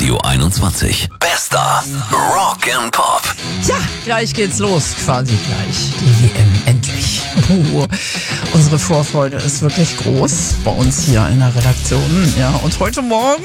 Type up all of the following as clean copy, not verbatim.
Radio 21. Bester Rock and Pop. Ja, gleich geht's los, quasi gleich. Die WM, endlich. Unsere Vorfreude ist wirklich groß bei uns hier in der Redaktion. Ja, und heute Morgen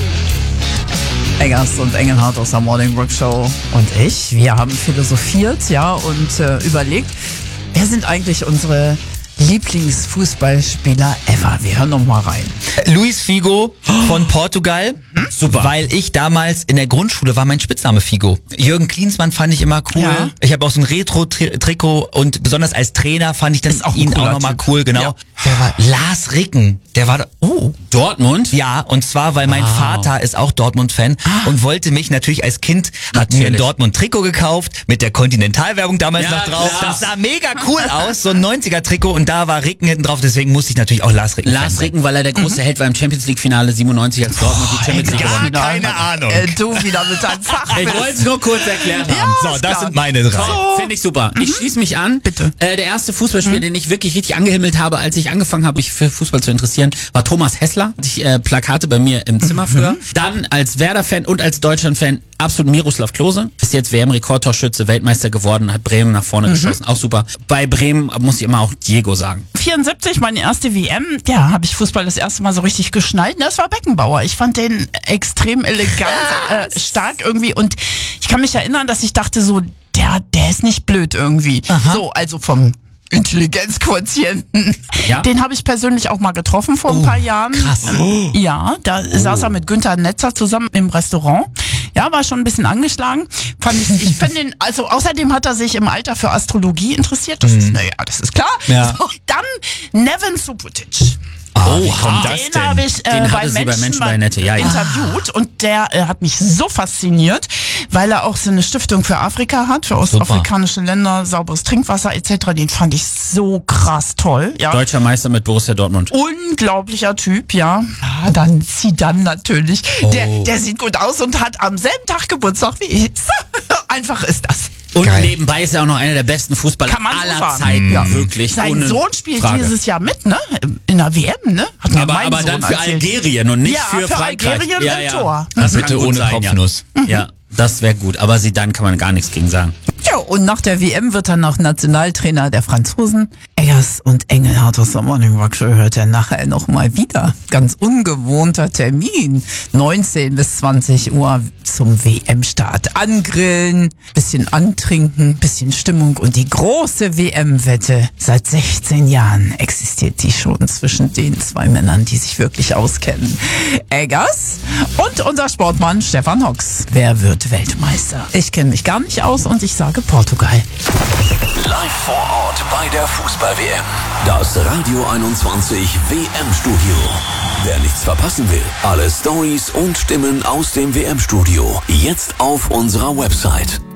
Eggers und Engelhardt aus der Morning Rock Show und ich, wir haben philosophiert, ja, und überlegt, wer sind eigentlich unsere Lieblingsfußballspieler ever? Wir hören noch mal rein. Luis Figo von Portugal. Super. Weil ich damals in der Grundschule war mein Spitzname Figo. Jürgen Klinsmann fand ich immer cool. Ja. Ich habe auch so ein Retro-Trikot und besonders als Trainer fand ich das ihn auch nochmal cool, genau. Ja. Der war Lars Ricken. Der war Dortmund? Ja, und zwar, weil mein Vater ist auch Dortmund-Fan und wollte mich natürlich als Kind, hat mir ein Dortmund-Trikot gekauft, mit der Continental-Werbung damals noch drauf. Klar. Das sah mega cool aus, so ein 90er-Trikot und da war Ricken hinten drauf, deswegen musste ich natürlich auch Lars Ricken Lars Ricken, weil er der große Held war im Champions-League-Finale 97, als Dortmund die Champions League gewonnen hat. Keine Ahnung. Du wieder mit deinem Fach. Ich wollte es nur kurz erklärt haben. So, das sind meine drei. So. Finde ich super. Ich schließe mich an. Bitte. Der erste Fußballspieler, den ich wirklich richtig angehimmelt habe, als ich angefangen habe, mich für Fußball zu interessieren, war Thomas Hessler. Hatte ich Plakate bei mir im Zimmer früher. Dann als Werder-Fan und als Deutschland-Fan absolut Miroslav Klose. Ist jetzt WM-Rekordtorschütze, Weltmeister geworden, hat Bremen nach vorne geschossen. Auch super. Bei Bremen muss ich immer auch Diego sagen. 74, meine erste WM, ja, habe ich Fußball das erste Mal so richtig geschnallt. Das war Beckenbauer. Ich fand den extrem elegant, stark irgendwie. Und ich kann mich erinnern, dass ich dachte so, der ist nicht blöd irgendwie. Aha. So, also vom Intelligenzquotienten. Ja. Den habe ich persönlich auch mal getroffen vor ein paar Jahren. Krass. Ja, da saß er mit Günther Netzer zusammen im Restaurant. Ja, war schon ein bisschen angeschlagen. Ich finde ihn, also außerdem hat er sich im Alter für Astrologie interessiert. Das ist, das ist klar. Ja. So, dann Neven Subotic. Wie kommt das Den habe ich bei Menschen bei Nette interviewt und der hat mich so fasziniert, weil er auch so eine Stiftung für Afrika hat, für ostafrikanische Länder, sauberes Trinkwasser etc. Den fand ich so krass toll. Ja. Deutscher Meister mit Borussia Dortmund. Unglaublicher Typ, ja. Dann Zidane natürlich. Der sieht gut aus und hat am selben Tag Geburtstag wie ich. Einfach ist das. Und nebenbei ist er auch noch einer der besten Fußballer aller Zeiten. Ja. Wirklich. Sein Sohn spielt dieses Jahr mit, ne? In der WM, ne? Aber dann für Algerien und nicht für Frankreich. Algerien im Tor. Das bitte ohne Kopfnuss. Ja, das wäre gut. Aber Zidane kann man gar nichts gegen sagen. Ja, und nach der WM wird er noch Nationaltrainer der Franzosen. Eggers und Engelhardt aus der Morning Rock Show hört er nachher noch mal wieder. Ganz ungewohnter Termin. 19 bis 20 Uhr zum WM-Start. Angrillen, bisschen antrinken, bisschen Stimmung und die große WM-Wette. Seit 16 Jahren existiert die schon zwischen den zwei Männern, die sich wirklich auskennen. Eggers und unser Sportmann Stefan Hocks. Wer wird Weltmeister? Ich kenne mich gar nicht aus und ich sage Portugal. Live vor Ort bei der Fußball-WM. Das Radio 21 WM-Studio. Wer nichts verpassen will, alle Storys und Stimmen aus dem WM-Studio. Jetzt auf unserer Website